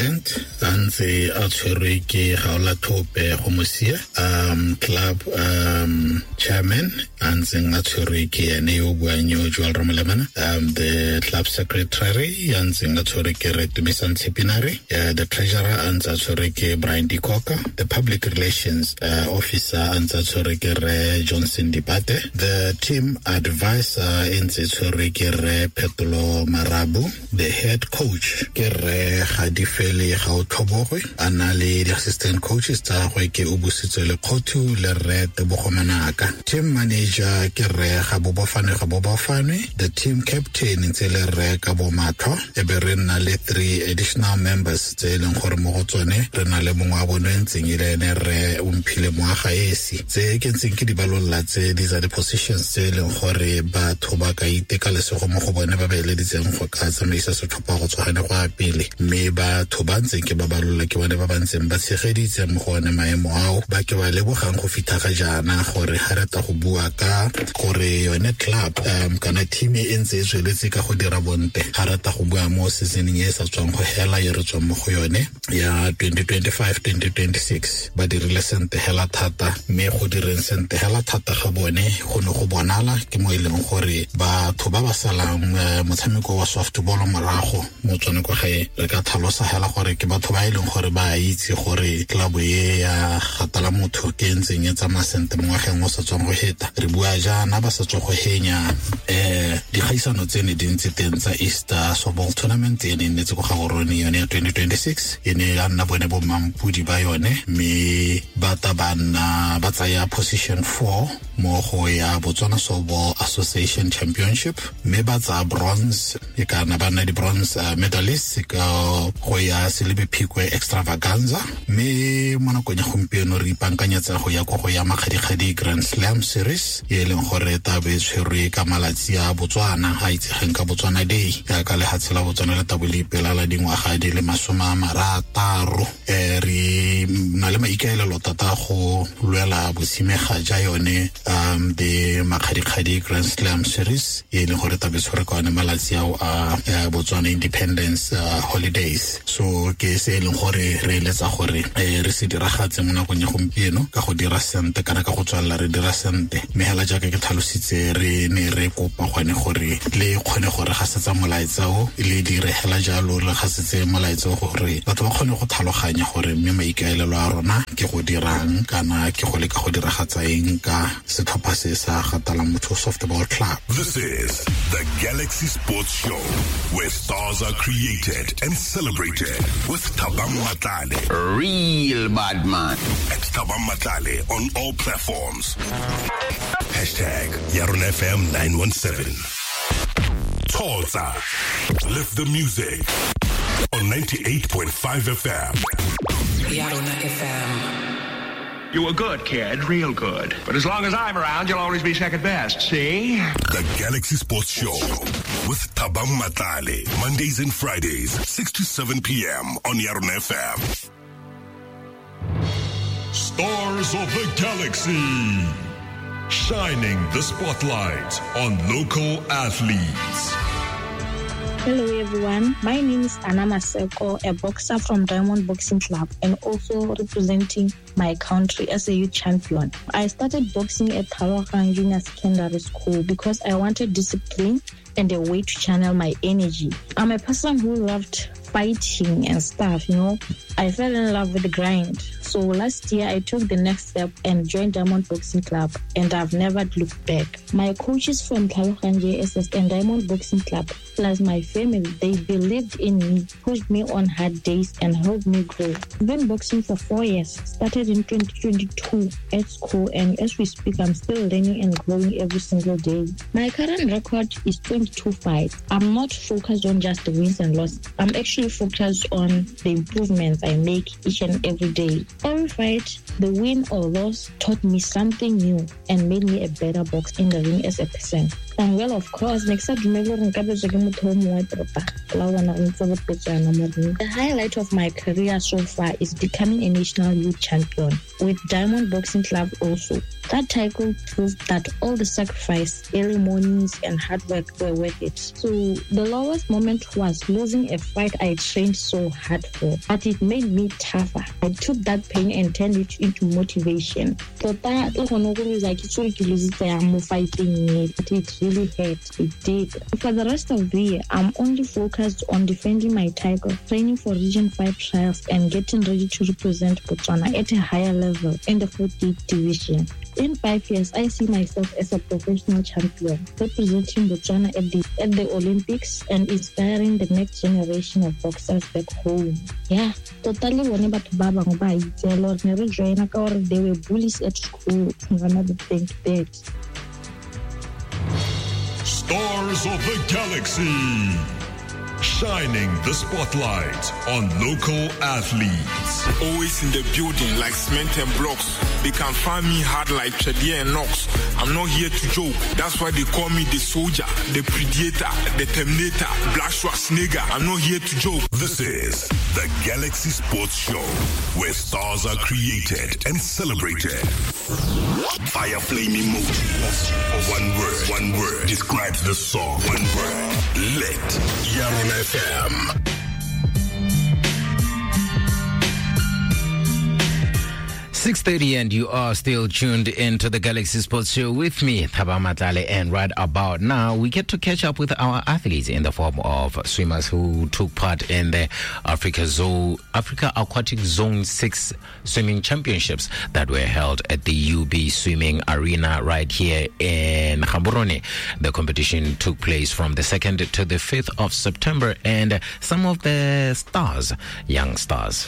antse a tshwerwe ke Gaola Thope go mosia club chairman antse a tshwerwe ke ene yo buang yo Joel Ramolemana the club secretary antse a tshwerwe ke Retumisan Tshepinari the treasurer antse a tshwerwe ke Brian Dikoka the public relations officer antse a tshwerwe ke Re Johnson Dipate the team advisor antse tshwerwe ke Re Petolo Marabu the head coach ke Re Gadifele Gautobogwe ana le the assistant coaches tsa go ke Ubusitse le Khothu le Re Tebogomanaka team manager ke Re Gabobofane the team captain ntse le Re Kabomatho e be re na le 3 additional members tse leng gore mo go tsone re na le mongwe a bonentseng ile ene Re Umphile Moaga esi tse ke ntseng ke di balolla tse these are the positions tse leng gore batho ba ka iteka le se go mo go bone ba be le ditseng go ka tsamaisa setlhopha go tsogane go apele mme batho ba ntseng ke ba balolla ke bone ba bantseng ba tshegeditse mo go one maemo ao ba ke ba lebogang go fitha ga jana gore ha rata go bua ka gore yone club kana team e ntse e tsweletse ka go dira bonte ha rata go bua mo seasoneng e sa tswang go hela ye re tswang mo go yone ya 2025-2026 ba dirile sente hela thata mme go direng sente hela thata ga bone go ne go bonala ke mo ileng gore batho ba ba salang motshameko wa softball morago mo tsone go gae re ka tlhalosa hela gore ke batho ba ileng gore ba itse gore club e ya gatala motho ke ntseng e tsama sente mo ngwageng o sa tswang go heta re bua jana ba sa tswa go henya dikgaisano tsene di ntse teng tsa Easter softball tournament ene ntse go ga gorone yone ya 2026 ene ya nna bone bo mampudi ba yone me bata bana ba tsaya position 4 mo go ya Botswana Softball Association Championship me ba tsa bronze e kana bana di bronze medalists ka go ya Selebi Phikwe extravaganza me mo nakong ya gompieno re ipankanyetsa go ya go ya Makgadikgadi Grand Slam Series e leng gore tabe tshwerwe ka malatsi a Botswana ha itsegeng ka Botswana Day ya ka le hatsela Botswana le tabo le ipela dingwaga di le 60 re na le maikaelelo tata go lwela bosimega ja yone the Makgadikgadi Grand Slam Series e leng gore tabe tshwere ka one malatsi a Botswana Independence holidays so ke se leng gore re letsa gore re se diragatse mo nakong ya gompieno ka go dira sente kana ka go tswalla re dira sente me hela jaaka ke tlhalositse re ne re kopa gone gore le kgone gore ga setsa molaetsao le dire hela jalo le ga setse molaetsao gore batho ba kgone go tlhaloganya gore mme maikaelelo a rona ke go dirang kana ke go le ka go diragatsa eng ka setlhopha se sa gatala motho softball club. This is the Galaxy Sports Show where stars are created and celebrated with Thabang Matlale. Real bad man. At Thabang Matlale on all platforms. #Yaron FM 917. Tulsa. Lift the music on 98.5 FM. Yaron FM. You were good, kid, real good. But as long as I'm around, you'll always be second best, see? The Galaxy Sports Show with Thabang Matlale. Mondays and Fridays, 6 to 7 p.m. on Yaron FM. Stars of the Galaxy. Shining the spotlight on local athletes. Hello everyone, my name is Anna Maseko, a boxer from Diamond Boxing Club and also representing my country as a youth champion. I started boxing at Talogang Junior Secondary School because I wanted discipline and a way to channel my energy. I'm a person who loved fighting and stuff, I fell in love with the grind. So last year I took the next step and joined Diamond Boxing Club and I've never looked back. My coaches from Talogang JSS and Diamond Boxing Club plus my family, they believed in me, pushed me on hard days and helped me grow. I've been boxing for 4 years, started in 2022 at school, and as we speak I'm still learning and growing every single day. My current record is 22 fights. I'm not focused on just the wins and losses. I'm actually focused on the improvements I make each and every day. Every fight, the win or loss taught me something new and made me a better boxer in the ring as a person. Well, of course, the highlight of my career so far is becoming a national youth champion with Diamond Boxing Club also. That title proved that all the sacrifice, early mornings, and hard work were worth it. So the lowest moment was losing a fight I trained so hard for, but it made me tougher. I took that pain and turned it into motivation. So that fighting, but it really hurt. It did. For the rest of the year, I'm only focused on defending my title, training for Region 5 trials, and getting ready to represent Botswana at a higher level in the 48th division. In 5 years, I see myself as a professional champion, representing Botswana at the Olympics and inspiring the next generation of boxers back home. Yeah, totally whenever they were bullies at school. Another thing that. Stars of the Galaxy, shining the spotlight on local athletes. Always in the building like cement and blocks. They can find me hard like Chadia and Knox. I'm not here to joke. That's why they call me the soldier, the predator, the terminator, Black Schwarzenegger. I'm not here to joke. This is the Galaxy Sports Show, where stars are created and celebrated. Fire flame emoji. One word describes the song. One word. Lit. Yarona FM. 6:30 and you are still tuned into the Galaxy Sports Show with me, Thabang Matlale, and right about now we get to catch up with our athletes in the form of swimmers who took part in the Africa Aquatic Zone 6 Swimming Championships that were held at the UB Swimming Arena right here in Gaborone. The competition took place from the 2nd to the 5th of September, and some of the young stars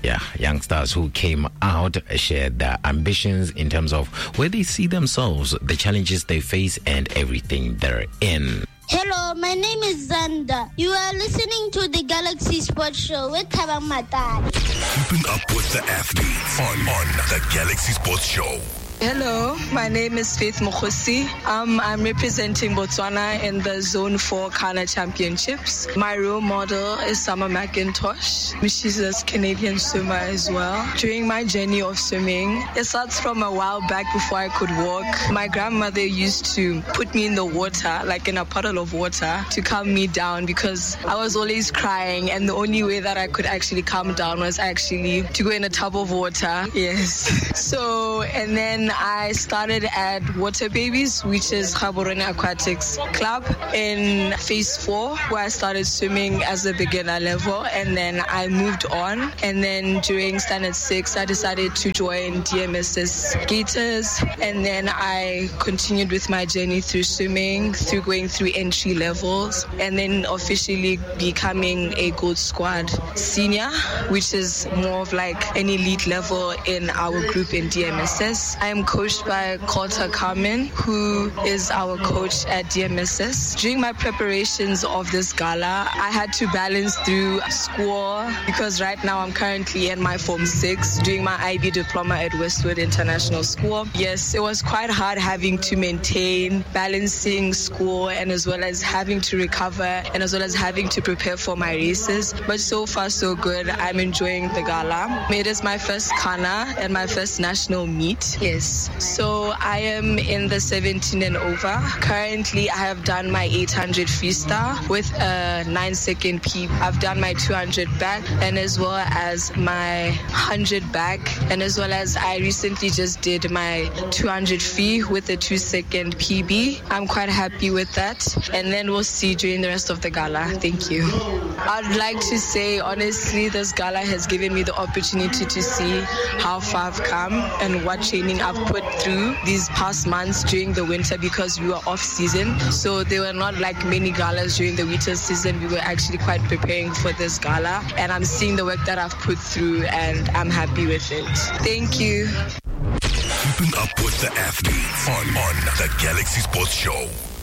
who came out shared their ambitions in terms of where they see themselves, the challenges they face, and everything they're in. Hello, my name is Zanda. You are listening to the Galaxy Sports Show with Thabang Matlale. Keeping up with the athletes on the Galaxy Sports Show. Hello, my name is Faith Mokhosi. I'm representing Botswana in the Zone 4 Kana Championships. My role model is Summer McIntosh. She's a Canadian swimmer as well. During my journey of swimming, it starts from a while back before I could walk. My grandmother used to put me in the water, like in a puddle of water, to calm me down because I was always crying, and the only way that I could actually calm down was actually to go in a tub of water. Yes. So, and then I started at Water Babies, which is Gaborone Aquatics Club, in phase 4, where I started swimming as a beginner level, and then I moved on. And then during standard 6, I decided to join DMSS Gators, and then I continued with my journey through swimming, through going through entry levels, and then officially becoming a Gold Squad senior, which is more of like an elite level in our group in DMSS. I am coached by Colter Carmen, who is our coach at DMSS. During my preparations of this gala, I had to balance through school because right now I'm currently in my Form 6 doing my IB diploma at Westwood International School. Yes, it was quite hard having to maintain balancing school and as well as having to recover and as well as having to prepare for my races. But so far so good. I'm enjoying the gala. It is my first Kana and my first national meet. Yes. So I am in the 17 and over. Currently, I have done my 800 freestyle with a 9-second PB. I've done my 200 back and as well as my 100 back. And as well as I recently just did my 200 free with a 2-second PB. I'm quite happy with that. And then we'll see during the rest of the gala. Thank you. I'd like to say, honestly, this gala has given me the opportunity to see how far I've come and what training I've put through these past months during the winter because we were off season. So there were not like many galas during the winter season. We were actually quite preparing for this gala, and I'm seeing the work that I've put through and I'm happy with it. Thank you. Keeping up with the athletes on the Galaxy Sports Show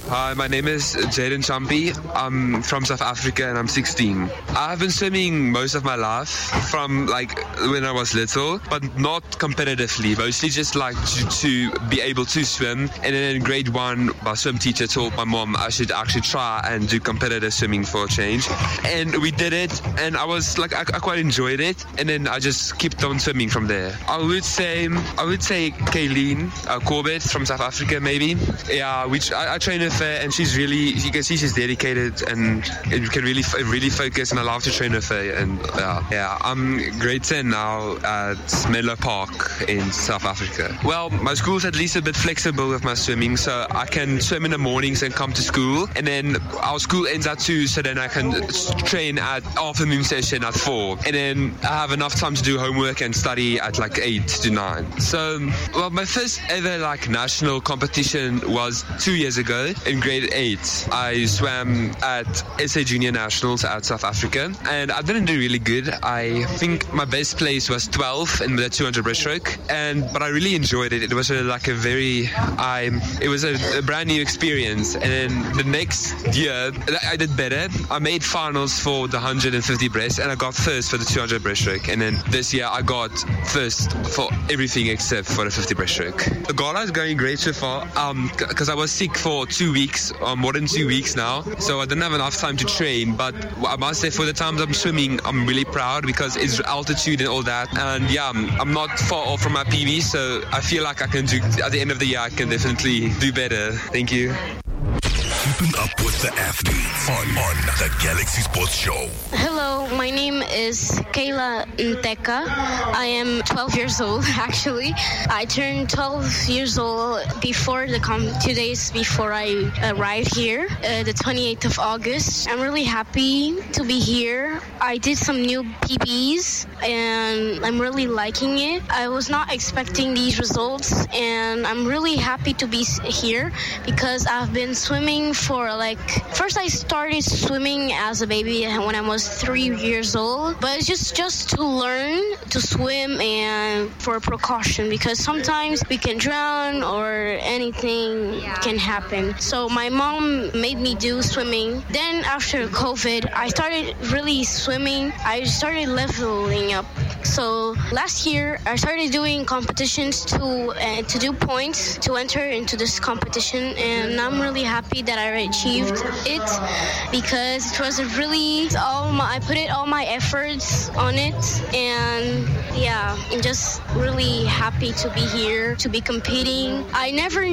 Hi, my name is Jaden Champi. I'm from South Africa and I'm 16. I've been swimming most of my life from like when I was little, but not competitively, mostly just like to be able to swim. And then in grade 1, my swim teacher told my mom I should actually try and do competitive swimming for a change. And we did it, and I was like, I quite enjoyed it. And then I just kept on swimming from there. I would say Kayleen Corbett from South Africa, maybe. Yeah, which I train with her, and she's really, you can see she's dedicated and you can really focus, and I love to train with her. And yeah, I'm grade 10 now at Menlo Park in South Africa. Well, my school's at least a bit flexible with my swimming, so I can swim in the mornings and come to school, and then our school ends at 2, so then I can train at afternoon session at 4, and then I have enough time to do homework and study at like 8 to 9. So, well, my first ever like national competition was 2 years ago in grade 8. I swam at SA Junior Nationals at South Africa, and I didn't do really good. I think my best place was 12 in the 200 breaststroke, but I really enjoyed it. It was a brand new experience. And then the next year I did better. I made finals for the 150 breast, and I got first for the 200 breaststroke. And then this year I got first for everything except for the 50 breaststroke. The gala is going great so far, because I was sick for 2 weeks, more than 2 weeks now, so I didn't have enough time to train. But I must say, for the times I'm swimming, I'm really proud because it's altitude and all that. And yeah, I'm not far off from my PB, so I feel like I can do, at the end of the year, I can definitely do better. Thank you. Keeping up with the athletes on the Galaxy Sports Show. Hello, my name is Kayla Nteka. I am 12 years old, actually. I turned 12 years old before 2 days before I arrived here, the 28th of August. I'm really happy to be here. I did some new PBs, and I'm really liking it. I was not expecting these results, and I'm really happy to be here because I've been swimming for first I started swimming as a baby when I was 3 years old, but it's just to learn to swim and for precaution, because sometimes we can drown or anything can happen. So my mom made me do swimming. Then after COVID, I started really swimming. I started leveling up. So last year I started doing competitions to do points to enter into this competition, and I'm really happy that I achieved it because it was I put all my efforts on it, and yeah, I'm just really happy to be here, to be competing. I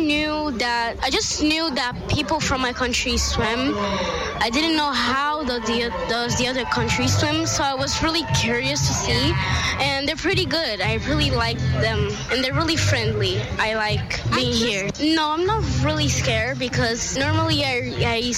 just knew that people from my country swim. I didn't know how the other countries swim, so I was really curious to see, and they're pretty good. I really like them, and they're really friendly. I like being here. No, I'm not really scared because normally I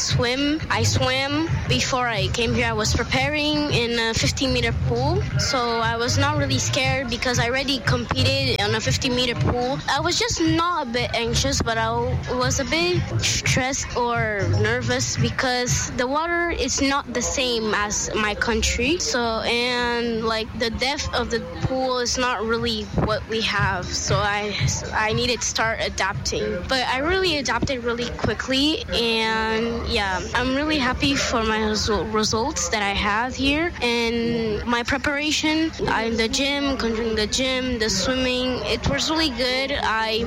swam before I came here. I was preparing in a 50-meter pool, so I was not really scared because I already competed on a 50-meter pool. I was just not a bit anxious, but I was a bit stressed or nervous because the water is not the same as my country. And the depth of the pool is not really what we have. So I needed to start adapting. But I really adapted really quickly, and yeah, I'm really happy for my results that I have here. And my preparation in the gym, controlling the gym, the swimming, it was really good. I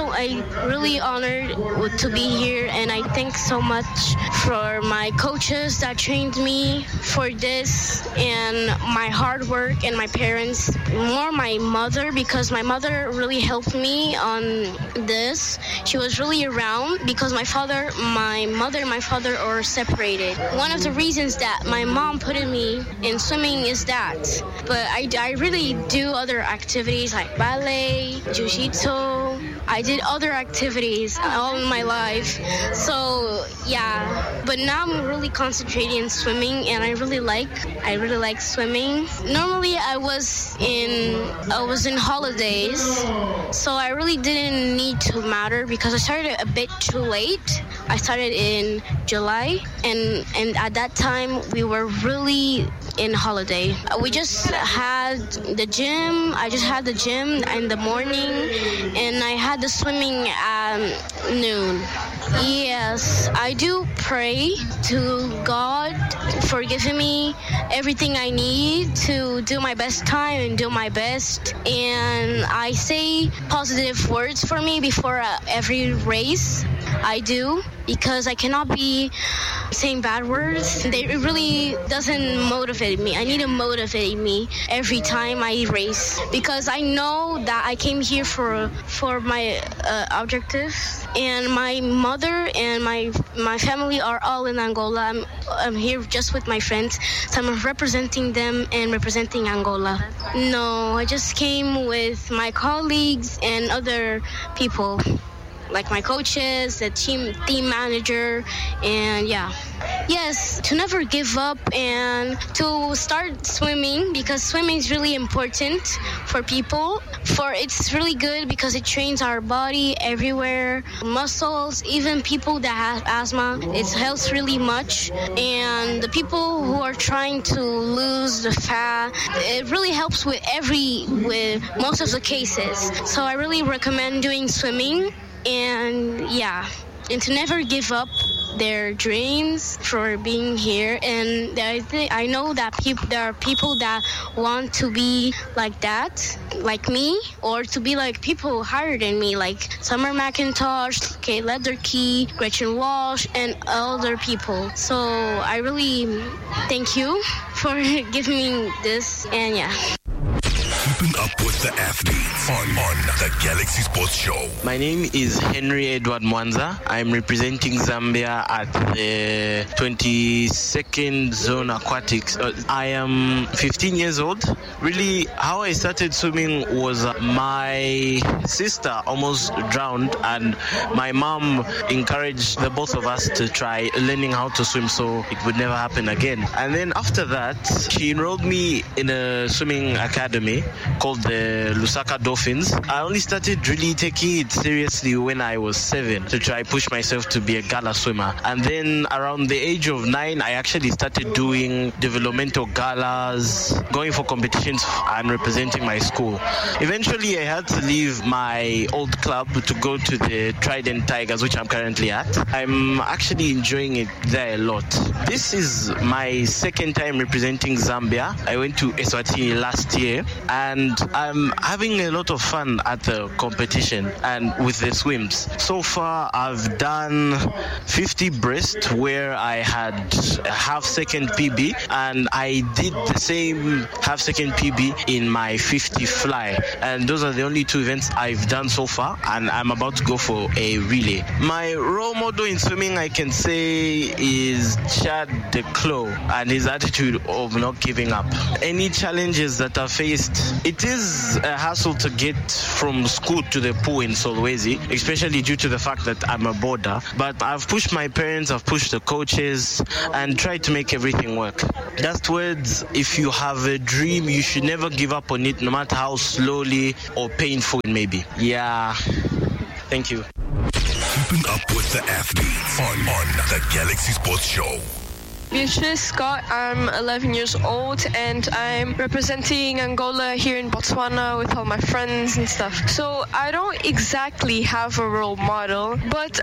really honored to be here, and I thank so much for my coaches that trained me for this, and my hard work, and my parents, more my mother, because my mother really helped me on this. She was really around because my mother and my father are separated. One of the reasons that my mom put me in swimming is that, but I really do other activities like ballet, jiu-jitsu. I did other activities all my life. So yeah, but now I'm really concentrating in swimming, and I really like swimming. Normally I was in holidays, so I really didn't need to matter because I started a bit too late. I started in July, and at that time we were really in holiday. We just had the gym. I just had the gym in the morning, and I had the swimming at noon. Yes, I do pray to God for giving me everything I need to do my best time and do my best. And I say positive words for me before every race. I do, because I cannot be saying bad words. It really doesn't motivate me. I need to motivate me every time I race, because I know that I came here for my objectives, and my mother and my family are all in Angola. I'm here just with my friends, so I'm representing them and representing Angola. No, I just came with my colleagues and other people, like my coaches, the team manager, and yeah. Yes, to never give up and to start swimming, because swimming is really important for people. It's really good because it trains our body everywhere, muscles, even people that have asthma. It helps really much. And the people who are trying to lose the fat, it really helps with most of the cases. So I really recommend doing swimming. And yeah, and to never give up their dreams for being here. And I know that there are people that want to be like that, like me, or to be like people higher than me, like Summer McIntosh, Kate Lederke, Gretchen Walsh, and other people. So I really thank you for giving me this, and yeah. Keeping up with the athletes on the Galaxy Sports Show. My name is Henry Edward Mwanza. I'm representing Zambia at the 22nd Zone Aquatics. I am 15 years old. Really, how I started swimming was my sister almost drowned, and my mom encouraged the both of us to try learning how to swim so it would never happen again. And then after that, she enrolled me in a swimming academy called the Lusaka Dolphins. I only started really taking it seriously when I was 7 to try push myself to be a gala swimmer. And then around the age of 9, I actually started doing developmental galas, going for competitions and representing my school. Eventually, I had to leave my old club to go to the Trident Tigers, which I'm currently at. I'm actually enjoying it there a lot. This is my second time representing Zambia. I went to Eswatini last year, and I'm having a lot of fun at the competition and with the swims. So far, I've done 50 breast, where I had a half-second PB, and I did the same half-second PB in my 50 fly. And those are the only 2 events I've done so far, and I'm about to go for a relay. My role model in swimming, I can say, is Chad de Clos and his attitude of not giving up. Any challenges that are faced, it is a hassle to get from school to the pool in Solwezi, especially due to the fact that I'm a boarder. But I've pushed my parents, I've pushed the coaches, and tried to make everything work. Last words, if you have a dream, you should never give up on it, no matter how slowly or painful it may be. Yeah. Thank you. Keeping up with the athletes on the Galaxy Sports Show. Beatrice Scott, I'm 11 years old, and I'm representing Angola here in Botswana with all my friends and stuff. So I don't exactly have a role model, but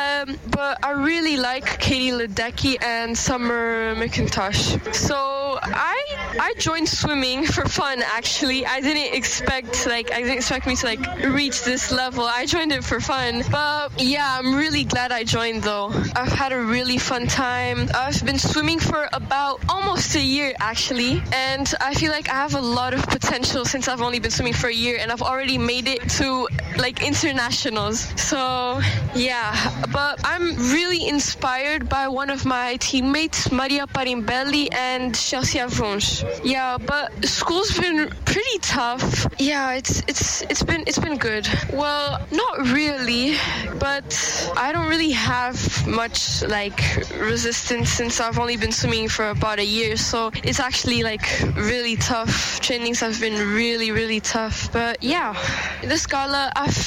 I really like Katie Ledecky and Summer McIntosh. So I joined swimming for fun, actually. I didn't expect me to reach this level. I joined it for fun. But yeah, I'm really glad I joined though. I've had a really fun time. I've been swimming for about almost a year, actually, and I feel like I have a lot of potential since I've only been swimming for a year, and I've already made it to internationals. So yeah, but I'm really inspired by one of my teammates, Maria Parimbelli and Chelsea Avronge. Yeah, but school's been pretty tough. Yeah, it's been good. Well, not really, but I don't really have much resistance since I've only been swimming for about a year, so it's actually really tough. Trainings have been really, really tough. But yeah, this gala, I've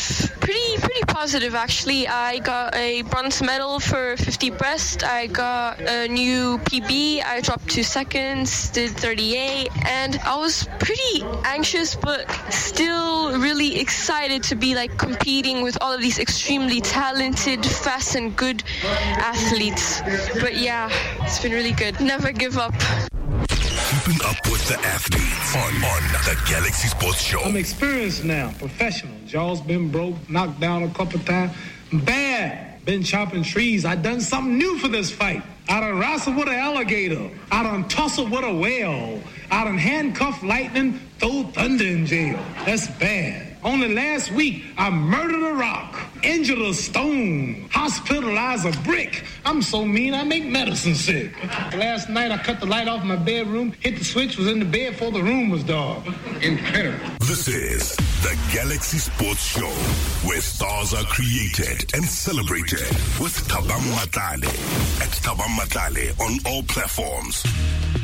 Pretty positive, actually. I got a bronze medal for 50 breast. I got a new PB. I dropped 2 seconds, did 38, and I was pretty anxious, but still really excited to be like competing with all of these extremely talented, fast, and good athletes. But yeah, it's been really good. Never give up. Keeping up with the athletes on the Galaxy Sports Show. I'm experienced now, professional. Jaw's been broke, knocked down a couple times. Bad. Been chopping trees. I done something new for this fight. I done wrestled with an alligator. I done tussled with a whale. I done handcuffed lightning, throw thunder in jail. That's bad. Only last week, I murdered a rock, injured a stone, hospitalized a brick. I'm so mean, I make medicine sick. Last night, I cut the light off my bedroom, hit the switch, was in the bed before the room was dark. Incredible. This is the Galaxy Sports Show, where stars are created and celebrated with Thabang Matlale at Thabang Matlale on all platforms.